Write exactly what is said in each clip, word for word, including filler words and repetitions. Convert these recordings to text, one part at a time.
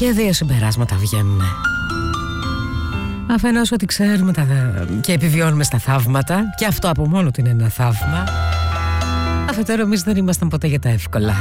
Και δύο συμπεράσματα βγαίνουν. Αφενός ότι ξέρουμε τα... και επιβιώνουμε στα θαύματα, και αυτό από μόνο του είναι ένα θαύμα. Αφετέρου, εμείς δεν ήμασταν ποτέ για τα εύκολα.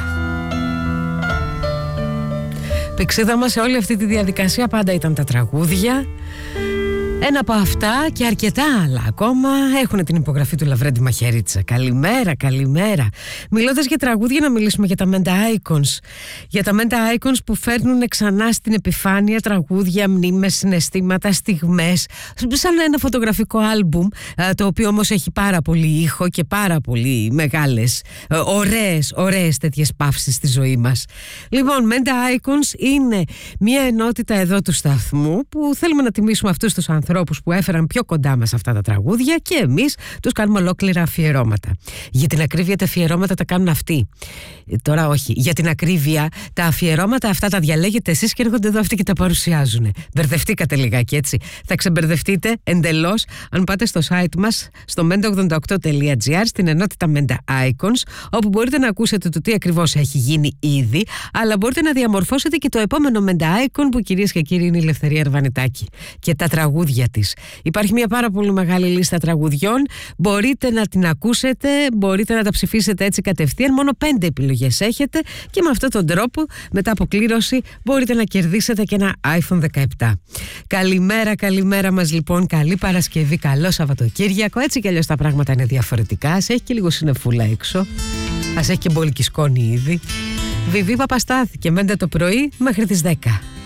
Πηξίδα μας σε όλη αυτή τη διαδικασία πάντα ήταν τα τραγούδια. Ένα από αυτά και αρκετά άλλα ακόμα έχουν την υπογραφή του Λαβρέντη Μαχαιρίτσα. Καλημέρα, καλημέρα. Μιλώντας για τραγούδια, να μιλήσουμε για τα Menta Icons. Για τα Menta Icons που φέρνουν ξανά στην επιφάνεια τραγούδια, μνήμες, συναισθήματα, στιγμές. Σαν ένα φωτογραφικό άλμπουμ, το οποίο όμως έχει πάρα πολύ ήχο και πάρα πολύ μεγάλες, ωραίες, ωραίες τέτοιες παύσεις στη ζωή μας. Λοιπόν, Menta Icons είναι μια ενότητα εδώ του σταθμού που θέλουμε να τιμήσουμε αυτούς τους ανθρώπους που έφεραν πιο κοντά μας αυτά τα τραγούδια και εμείς τους κάνουμε ολόκληρα αφιερώματα. Για την ακρίβεια τα αφιερώματα τα κάνουν αυτοί. Τώρα όχι. Για την ακρίβεια τα αφιερώματα αυτά τα διαλέγετε εσείς και έρχονται εδώ αυτοί και τα παρουσιάζουν. Μπερδευτήκατε λιγάκι, έτσι. Θα ξεμπερδευτείτε εντελώς αν πάτε στο site μας στο menta ογδόντα οκτώ τελεία gr στην ενότητα Menta Icons, όπου μπορείτε να ακούσετε το τι ακριβώς έχει γίνει ήδη, αλλά μπορείτε να διαμορφώσετε και το επόμενο Menta Icon που, κυρίες και κύριοι, είναι η Ελευθερία Αρβανιτάκη και τα τραγούδια της. Υπάρχει μια πάρα πολύ μεγάλη λίστα τραγουδιών. Μπορείτε να την ακούσετε, μπορείτε να τα ψηφίσετε έτσι κατευθείαν. Μόνο πέντε επιλογές έχετε και με αυτόν τον τρόπο, μετά από κλήρωση, μπορείτε να κερδίσετε και ένα άιφον δεκαεπτά. Καλημέρα, καλημέρα μας λοιπόν. Καλή Παρασκευή, καλό Σαββατοκύριακο. Έτσι κι αλλιώς τα πράγματα είναι διαφορετικά. Ας έχει και λίγο συννεφούλα έξω. Ας έχει και μπολική σκόνη ήδη. Βιβί Παπαστάθη και Μέντα το πρωί μέχρι τις δέκα.